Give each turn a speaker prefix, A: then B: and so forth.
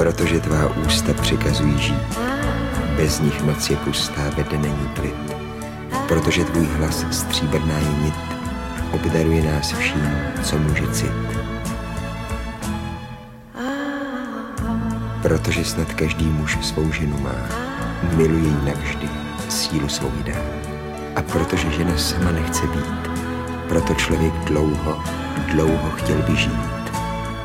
A: Protože tvá ústa přikazují žít, bez nich noc je pustá, ve dne není klid. Protože tvůj hlas stříbrná je nit, obdaruje nás vším, co může cit. Protože snad každý muž svou ženu má, miluje ji navždy, sílu svou jí dá. A protože žena sama nechce být, proto člověk dlouho, dlouho chtěl by žít.